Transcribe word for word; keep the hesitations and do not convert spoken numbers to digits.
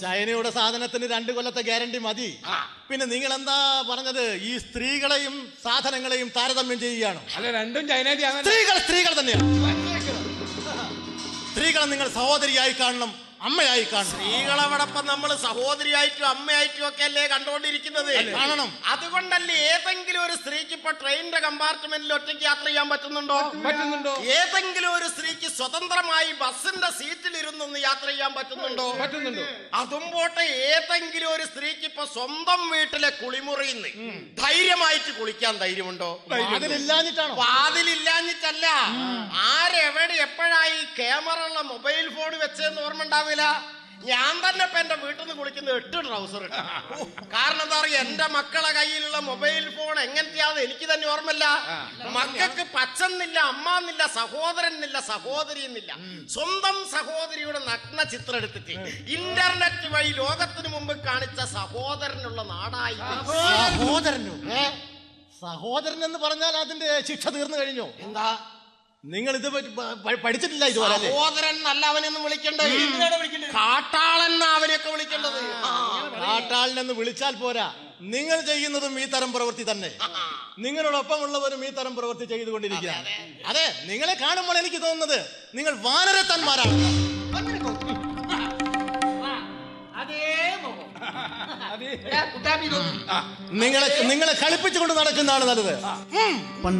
ചൈനയുടെ സാധനത്തിന് രണ്ട് കൊല്ലത്തെ ഗ്യാരണ്ടി മതി. പിന്നെ നിങ്ങൾ എന്താ പറഞ്ഞത്? ഈ സ്ത്രീകളെയും സാധനങ്ങളെയും താരതമ്യം ചെയ്യുകയാണ്. അല്ല, രണ്ടും ചൈനയുടെ സ്ത്രീകൾ സ്ത്രീകൾ തന്നെയാണ്. സ്ത്രീകളെ നിങ്ങൾ സഹോദരിയായി കാണണം, അമ്മയായി കാണണം. സ്ത്രീകളോടൊപ്പം നമ്മൾ സഹോദരിയായിട്ടും അമ്മയായിട്ടും ഒക്കെ അല്ലേ കണ്ടുകൊണ്ടിരിക്കുന്നത്? കാണണം. അതുകൊണ്ടല്ലേ ഏതെങ്കിലും ഒരു സ്ത്രീക്ക് ഇപ്പൊ ട്രെയിനിന്റെ കമ്പാർട്ട്മെന്റിൽ ഒറ്റയ്ക്ക് യാത്ര ചെയ്യാൻ പറ്റുന്നുണ്ടോ? പറ്റുന്നുണ്ടോ? ഏതെങ്കിലും ഒരു സ്ത്രീക്ക് സ്വതന്ത്രമായി ബസിന്റെ സീറ്റിൽ ഇരുന്നൊന്ന് യാത്ര ചെയ്യാൻ പറ്റുന്നുണ്ടോ? പറ്റുന്നുണ്ടോ? അതും പോട്ടെ, ഏതെങ്കിലും ഒരു സ്ത്രീക്ക് ഇപ്പൊ സ്വന്തം വീട്ടിലെ കുളിമുറിയിൽ നിന്ന് ധൈര്യമായിട്ട് കുളിക്കാൻ ധൈര്യമുണ്ടോ? വാതിലില്ലാഞ്ഞിട്ടാണോ? വാതിലില്ലാഞ്ഞിട്ടല്ല. ആരെവിടെ എപ്പോഴായി ക്യാമറ ഉള്ള മൊബൈൽ ഫോൺ വെച്ചെന്ന് ഓർമ്മ ഉണ്ടാവില്ല. ഞാൻ തന്നെ ഇപ്പൊ എന്റെ വീട്ടിൽ നിന്ന് കുളിക്കുന്നത് എട്ട് ട്രൗസർ. കാരണം എന്താ പറയുക, എന്റെ മക്കളെ കയ്യിലുള്ള മൊബൈൽ ഫോൺ എങ്ങനത്തെയാന്ന് എനിക്ക് തന്നെ ഓർമ്മയില്ല. മക്കൾക്ക് പച്ചന്നില്ല, അമ്മാന്നില്ല, സഹോദരൻ എന്നില്ല, സഹോദരി എന്നില്ല. സ്വന്തം സഹോദരിയുടെ നഗ്ന ചിത്രം എടുത്തിട്ട് ഇന്റർനെറ്റ് വഴി ലോകത്തിന് മുമ്പ് കാണിച്ച സഹോദരനുള്ള നാടായി. സഹോദരനോ? സഹോദരൻ എന്ന് പറഞ്ഞാൽ അതിന്റെ ശിക്ഷ തീർന്നു കഴിഞ്ഞോ? എന്താ നിങ്ങൾ ഇത് പഠിച്ചിട്ടില്ല? ഇതുപോലെ സഹോദരൻ അല്ല അവനെന്ന് വിളിക്കേണ്ടത്, കാട്ടാളൻ അവനെയൊക്കെ വിളിക്കേണ്ടത്. കാട്ടാളിനെന്ന് വിളിച്ചാൽ പോരാ, നിങ്ങൾ ചെയ്യുന്നതും ഈ തരം പ്രവൃത്തി തന്നെ. നിങ്ങളോടൊപ്പമുള്ളവരും ഈ തരം പ്രവൃത്തി ചെയ്തുകൊണ്ടിരിക്കുക. അതെ, നിങ്ങളെ കാണുമ്പോൾ എനിക്ക് തോന്നുന്നത് നിങ്ങൾ വാനരത്തന്മാരാണ്. നിങ്ങളെ നിങ്ങളെ കളിപ്പിച്ചുകൊണ്ട് നടക്കുന്നതാണ് നല്ലത്.